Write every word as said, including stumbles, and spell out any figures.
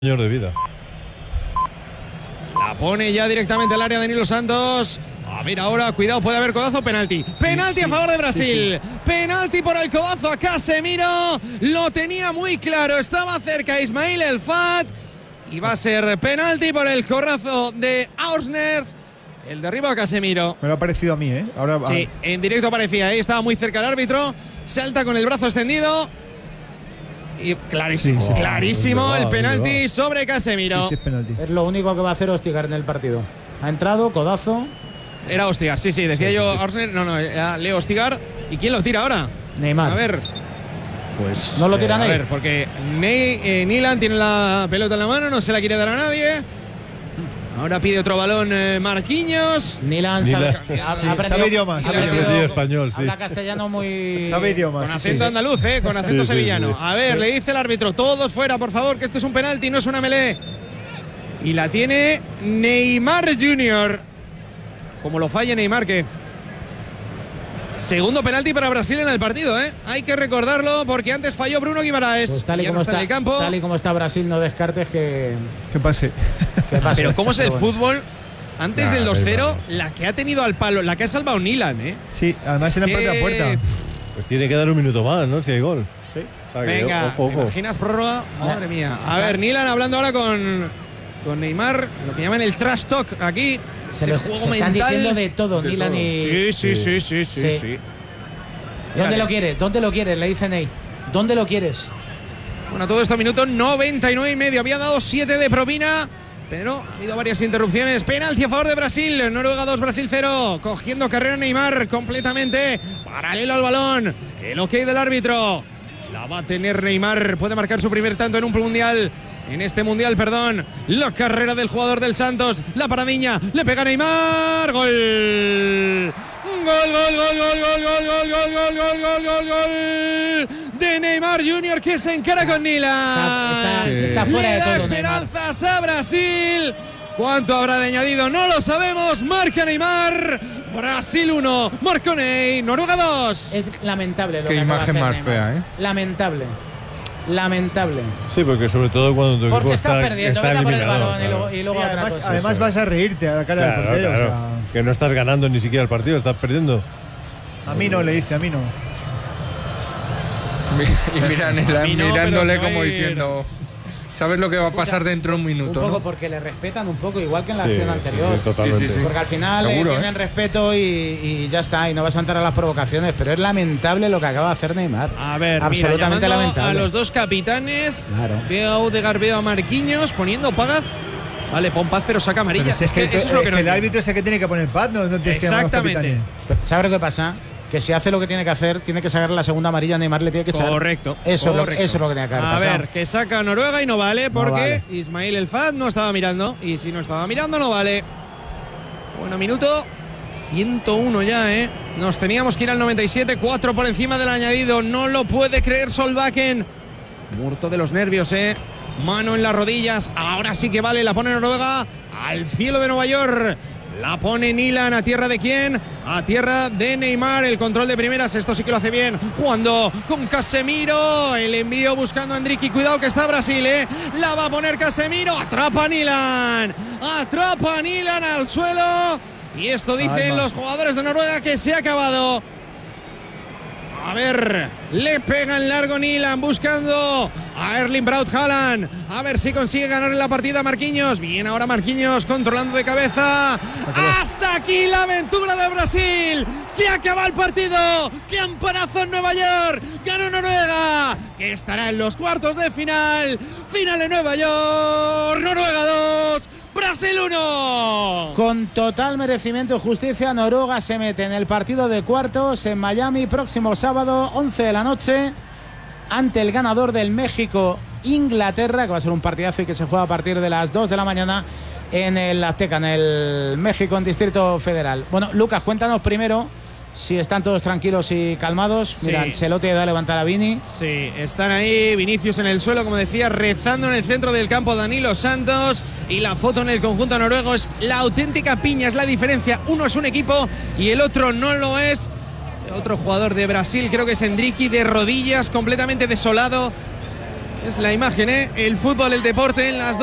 Señor de vida. La pone ya directamente al área de Danilo Santos. A ver ahora, cuidado, puede haber codazo, penalti. Penalti sí, sí, a favor de Brasil. Sí, sí. Penalti por el codazo a Casemiro. Lo tenía muy claro, estaba cerca Ismail El Fat. Y va a ser penalti por el codazo de Ausners. El derribo a Casemiro. Me lo ha parecido a mí, ¿eh? Ahora, sí, en directo parecía, ahí estaba muy cerca el árbitro. Salta con el brazo extendido. Y clarísimo, sí, sí. clarísimo oh, el penalti sobre Casemiro. Sí, sí, es penalti. Es lo único que va a hacer Ostigar en el partido. Ha entrado, codazo. Era Ostigar, sí, sí, decía sí, yo. Sí. Ausner, no, no, era Leo Ostigar. ¿Y quién lo tira ahora? Neymar. A ver. Pues. No lo tira eh, Ney. A ver, porque Ney, eh, Nilan tiene la pelota en la mano, no se la quiere dar a nadie. Ahora pide otro balón eh, Marquinhos. Nilan sabe, sí, sabe idiomas. Sabe aprendido español, sí. Habla castellano muy… Sabe idiomas. Con acento sí, sí. andaluz, ¿eh? Con acento sí, sevillano. Sí, sí. A ver, sí. le dice el árbitro, todos fuera, por favor, que esto es un penalti, no es una melee. Y la tiene Neymar junior Como lo falle Neymar, que… Segundo penalti para Brasil en el partido, ¿eh? Hay que recordarlo porque antes falló Bruno Guimaraes. Pues tal y, como no está, está en el campo. tal y como está Brasil, no descartes que… Que pase. que pase. Pero ¿cómo es el Pero bueno. fútbol? Antes nah, del dos cero, vale. la que ha tenido al palo, la que ha salvado Nilan, ¿eh? Sí, además en la propia puerta. Pues tiene que dar un minuto más, ¿no? Si hay gol. Sí. O sea, que, Venga, ojo, ojo. ¿te imaginas prórroga? Madre mía. A ver, Nilan hablando ahora con, con Neymar, lo que llaman el trash talk aquí. Se, lo, juego se están mental. diciendo de todo, De Nilan todo. y… Sí, sí, sí, sí, sí, Sí. sí. ¿Dónde Mira, lo quieres? ¿Dónde lo quieres? Le dice Ney. ¿Dónde lo quieres? Bueno, todo esto minuto noventa y nueve y medio. Había dado siete de propina, pero ha habido varias interrupciones. Penalti a favor de Brasil. Noruega dos, Brasil cero. Cogiendo carrera Neymar completamente. Paralelo al balón. El ok del árbitro. La va a tener Neymar. Puede marcar su primer tanto en un mundial. En este mundial, perdón. La carrera del jugador del Santos. La paradiña. Le pega Neymar. Gol. Gol, gol, gol, gol, gol, gol, gol, gol, gol, gol, gol, gol, gol de Neymar junior que se encara con Nilan. Está, está, está fuera Le de da todo, esperanzas a Brasil. ¿Cuánto habrá de añadido? No lo sabemos. Marca Neymar. Brasil uno. Marco Ney. Noruega dos. Es lamentable lo Qué que acaba imagen de hacer más Neymar. fea, ¿eh? Lamentable. Lamentable. Sí, porque sobre todo cuando tu Porque equipo está, está, perdiendo, está vete por el eliminado, balón y claro. luego, y luego Y otra además, cosa. además vas a reírte a la cara Claro, del portero. claro. O sea, Que no estás ganando ni siquiera el partido, estás perdiendo. a mí no le dice, a mí no. Y miran, A mí no, mirándole pero se va como a ir. diciendo, ¿sabes lo que va a pasar dentro de un Un minuto? poco ¿no? porque le respetan un poco, igual que en la Sí, acción sí, anterior. sí, totalmente. Sí, sí, sí. Porque al final eh, Seguro, tienen ¿eh? respeto y, y ya está, y no vas a entrar a las provocaciones, pero es lamentable lo que acaba de hacer Neymar. A ver, absolutamente mira, llamando lamentable. a los dos capitanes. Claro. Veo a Odegaard, veo a Marquinhos poniendo Paz. Vale, pon Paz, pero saca amarilla. Pero si es que, eso es lo que es no que el entiendo. árbitro es el que tiene que poner paz, no, no tienes que llamar a los Exactamente. capitanes. ¿Sabes lo que pasa? Que si hace lo que tiene que hacer, tiene que sacar la segunda amarilla, Neymar le tiene que echar. Correcto. Eso, correcto. Es lo, eso es lo que tiene que haber A pasado. ver, que saca Noruega y no vale porque vale. Ismail El Fat no estaba mirando. Y si no estaba mirando, no vale. Bueno, minuto ciento uno ya, ¿eh? Nos teníamos que ir al noventa y siete, cuatro por encima del añadido. No lo puede creer Solbakken. Muerto de los nervios, ¿eh? Mano en las rodillas. Ahora sí que vale. La pone Noruega al cielo de Nueva York. La pone Nilan. ¿A tierra de quién? A tierra de Neymar. El control de primeras. Esto sí que lo hace bien. Jugando con Casemiro. El envío buscando a Endrick. Y cuidado que está Brasil, ¿eh? La va a poner Casemiro. Atrapa a Nilan. Atrapa a Nilan al suelo. Y esto dicen Alma. los jugadores de Noruega que se ha acabado. A ver, le pega en largo Nilan buscando a Erling Braut Haaland. A ver si consigue ganar en la partida Marquinhos. Bien, ahora Marquinhos controlando de cabeza. Hasta aquí la aventura de Brasil. Se acaba el partido. Campanazo en Nueva York. Ganó Noruega, que estará en los cuartos de final. Final en Nueva York. Noruega dos. Brasil uno. Con total merecimiento y justicia, Noruega se mete en el partido de cuartos en Miami próximo sábado, once de la noche, ante el ganador del México-Inglaterra, que va a ser un partidazo y que se juega a partir de las dos de la mañana en el Azteca, en el México, en Distrito Federal. Bueno, Lucas, cuéntanos primero si están todos tranquilos y calmados. Sí. Mira, Ancelotti da a levantar a Vini. Sí, están ahí Vinicius en el suelo, como decía, rezando en el centro del campo Danilo Santos. Y la foto en el conjunto noruego es la auténtica piña, es la diferencia. Uno es un equipo y el otro no lo es. Otro jugador de Brasil, creo que es Endrick, de rodillas, completamente desolado. Es la imagen, ¿eh? El fútbol, el deporte en las dos.